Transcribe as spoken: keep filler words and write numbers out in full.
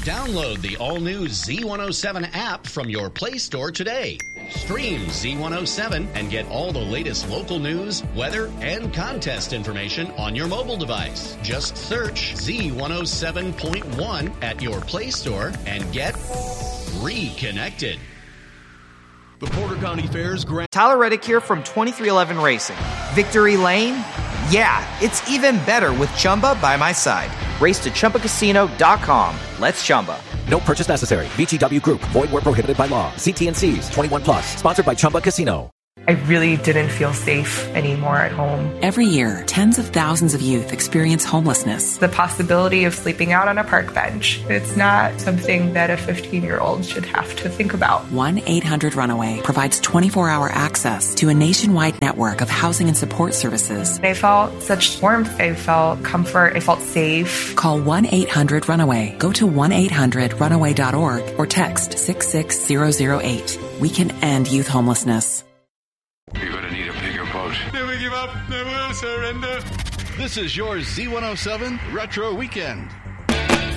Download the all-new Z one oh seven app from your Play Store today. Stream Z one oh seven and get all the latest local news, weather, and contest information on your mobile device. Just search Z one oh seven point one at your Play Store and get reconnected. The Porter County Fair's Grand... Tyler Reddick here from twenty-three eleven Racing. Victory Lane? Yeah, it's even better with Chumba by my side. Race to Chumba Casino dot com. Let's Chumba. No purchase necessary. V G W Group. Void where prohibited by law. See T and C's. twenty-one plus. Sponsored by Chumba Casino. I really didn't feel safe anymore at home. Every year, tens of thousands of youth experience homelessness. The possibility of sleeping out on a park bench, it's not something that a fifteen-year-old should have to think about. one eight hundred runaway provides twenty-four hour access to a nationwide network of housing and support services. I felt such warmth. I felt comfort. I felt safe. Call one eight hundred runaway. Go to one eight hundred runaway dot org or text six six zero zero eight. We can end youth homelessness. You're going to need a bigger boat. Never give up, never surrender. This is your Z one oh seven Retro Weekend.